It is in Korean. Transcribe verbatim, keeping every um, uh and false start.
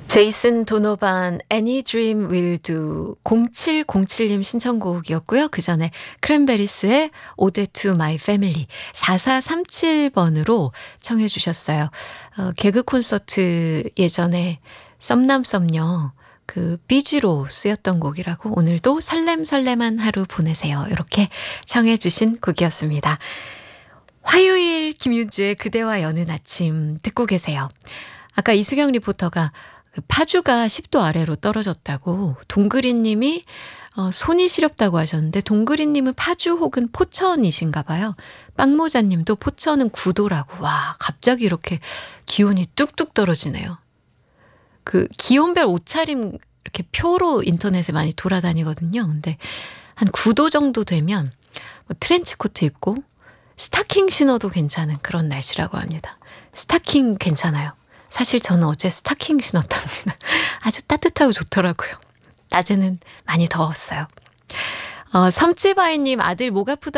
제이슨 도노반 Any Dream Will Do 공칠공칠님 신청곡이었고요. 그 전에 크랜베리스의 Ode to My Family 사사삼칠번으로 청해 주셨어요. 어, 개그 콘서트 예전에 썸남 썸녀 그 비지로 쓰였던 곡이라고 오늘도 설렘설렘한 하루 보내세요. 이렇게 청해 주신 곡이었습니다. 화요일 김윤주의 그대와 여는 아침 듣고 계세요. 아까 이수경 리포터가 파주가 십 도 아래로 떨어졌다고 동그리님이 어, 손이 시렵다고 하셨는데 동그리님은 파주 혹은 포천이신가 봐요. 빵모자님도 포천은 구 도라고. 와 갑자기 이렇게 기온이 뚝뚝 떨어지네요. 그 기온별 옷차림 이렇게 표로 인터넷에 많이 돌아다니거든요. 근데 한 구 도 정도 되면 뭐 트렌치코트 입고 스타킹 신어도 괜찮은 그런 날씨라고 합니다. 스타킹 괜찮아요. 사실 저는 어제 스타킹 신었답니다. 아주 따뜻하고 좋더라고요. 낮에는 많이 더웠어요. 어, 섬지바이님 아들 목 아프다